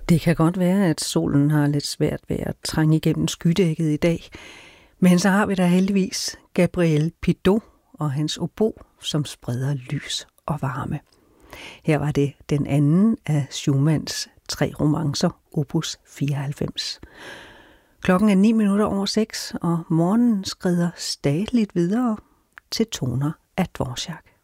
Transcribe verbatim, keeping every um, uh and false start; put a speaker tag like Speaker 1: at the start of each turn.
Speaker 1: Det kan godt være, at solen har lidt svært ved at trænge igennem skydækket i dag, men så har vi da heldigvis Gabriel Pidot og hans obo, som spreder lys og varme. Her var det den anden af Schumanns tre romancer, opus fireoghalvfems. Klokken er ni minutter over seks, og morgenen skrider stadigt videre til toner af Dvorak.